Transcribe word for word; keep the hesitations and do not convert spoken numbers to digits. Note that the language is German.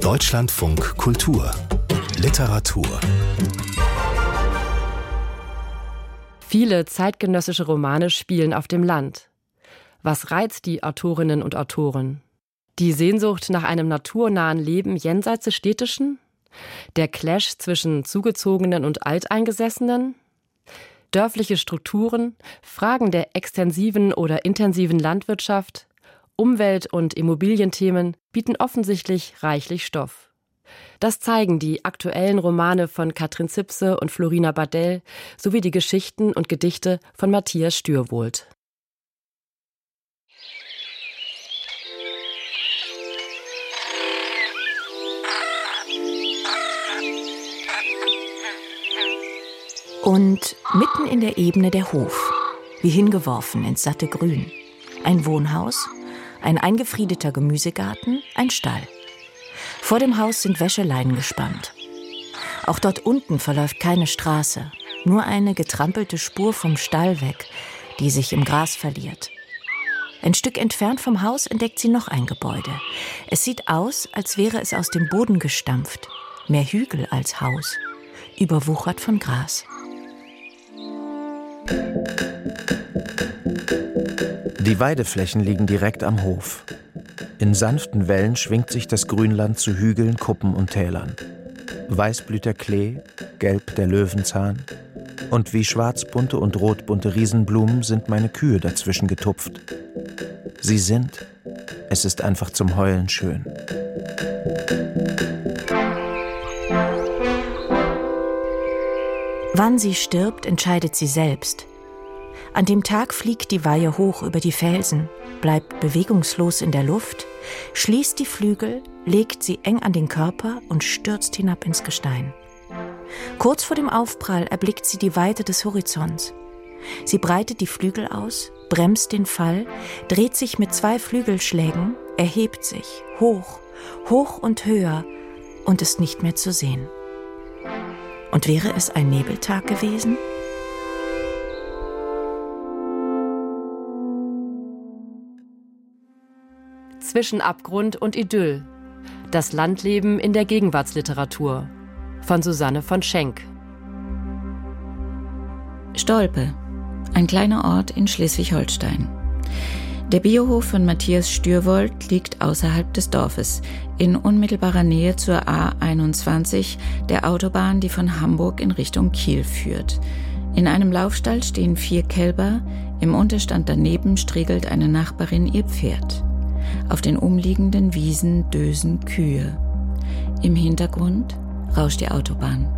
Deutschlandfunk Kultur Literatur. Viele zeitgenössische Romane spielen auf dem Land. Was reizt die Autorinnen und Autoren? Die Sehnsucht nach einem naturnahen Leben jenseits des Städtischen? Der Clash zwischen Zugezogenen und Alteingesessenen? Dörfliche Strukturen, Fragen der extensiven oder intensiven Landwirtschaft, Umwelt- und Immobilienthemen bieten offensichtlich reichlich Stoff. Das zeigen die aktuellen Romane von Katrin Zipse und Florina Bardell sowie die Geschichten und Gedichte von Matthias Stürwold. Und mitten in der Ebene der Hof, wie hingeworfen ins satte Grün. Ein Wohnhaus, ein eingefriedeter Gemüsegarten, ein Stall. Vor dem Haus sind Wäscheleinen gespannt. Auch dort unten verläuft keine Straße, nur eine getrampelte Spur vom Stall weg, die sich im Gras verliert. Ein Stück entfernt vom Haus entdeckt sie noch ein Gebäude. Es sieht aus, als wäre es aus dem Boden gestampft. Mehr Hügel als Haus, überwuchert von Gras. Die Weideflächen liegen direkt am Hof. In sanften Wellen schwingt sich das Grünland zu Hügeln, Kuppen und Tälern. Weiß blüht der Klee, gelb der Löwenzahn. Und wie schwarzbunte und rotbunte Riesenblumen sind meine Kühe dazwischen getupft. Sie sind, es ist einfach zum Heulen schön. Wann sie stirbt, entscheidet sie selbst. An dem Tag fliegt die Weihe hoch über die Felsen, bleibt bewegungslos in der Luft, schließt die Flügel, legt sie eng an den Körper und stürzt hinab ins Gestein. Kurz vor dem Aufprall erblickt sie die Weite des Horizonts. Sie breitet die Flügel aus, bremst den Fall, dreht sich mit zwei Flügelschlägen, erhebt sich, hoch, hoch und höher und ist nicht mehr zu sehen. Und wäre es ein Nebeltag gewesen? Zwischen Abgrund und Idyll. Das Landleben in der Gegenwartsliteratur. Von Susanne von Schenk. Stolpe, ein kleiner Ort in Schleswig-Holstein. Der Biohof von Matthias Stürwold liegt außerhalb des Dorfes, in unmittelbarer Nähe zur A einundzwanzig, der Autobahn, die von Hamburg in Richtung Kiel führt. In einem Laufstall stehen vier Kälber, im Unterstand daneben striegelt eine Nachbarin ihr Pferd. Auf den umliegenden Wiesen dösen Kühe. Im Hintergrund rauscht die Autobahn.